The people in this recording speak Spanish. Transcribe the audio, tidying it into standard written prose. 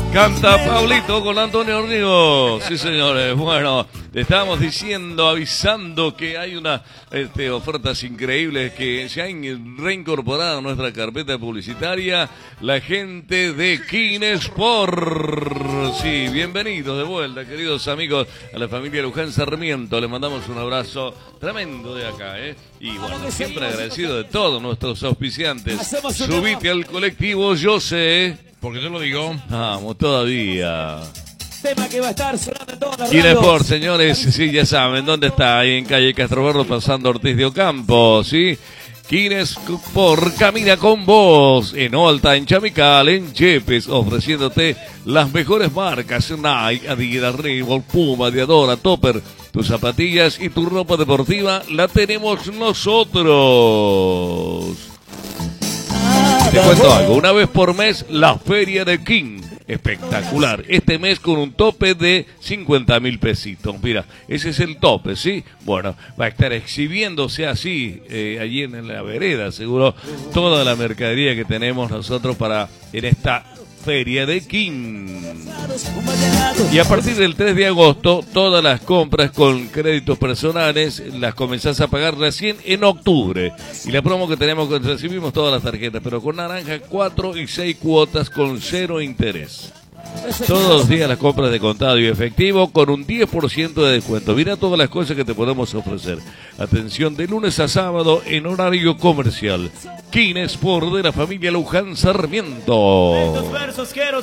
Canta Pablito con Antonio Ornigo. Sí, señores. Bueno, te estábamos diciendo, avisando que hay unas ofertas increíbles que se han reincorporado a nuestra carpeta publicitaria. La gente de Kinesport. Sí, bienvenidos de vuelta, queridos amigos, a la familia Luján Sarmiento. Les mandamos un abrazo tremendo de acá, Y bueno, siempre agradecido de todos nuestros auspiciantes. Subite al colectivo, yo sé. Porque yo lo digo. Vamos, todavía. Tema que va a estar sonando en todas las Kinesport, señores, sí, ya saben dónde está, ahí en calle Castroberro, pasando Ortiz de Ocampo, ¿sí? Kinesport camina con vos, en Olta, en Chamical, en Yepes, ofreciéndote las mejores marcas, Nike, Adidas, Reebok, Puma, Diadora, Topper. Tus zapatillas y tu ropa deportiva la tenemos nosotros. Te cuento algo, una vez por mes, la Feria de King. Espectacular. Este mes con un tope de 50.000 pesitos. Mira, ese es el tope, ¿sí? Bueno, va a estar exhibiéndose así, allí en la vereda, seguro, toda la mercadería que tenemos nosotros en esta Feria de King. Y a partir del 3 de agosto, todas las compras con créditos personales las comenzás a pagar recién en octubre. Y la promo que tenemos, recibimos todas las tarjetas, pero con naranja 4 y 6 cuotas con 0 interés. Todos los días las compras de contado y efectivo con un 10% de descuento. Mira todas las cosas que te podemos ofrecer. Atención de lunes a sábado en horario comercial. Kinesport de la familia Luján Sarmiento.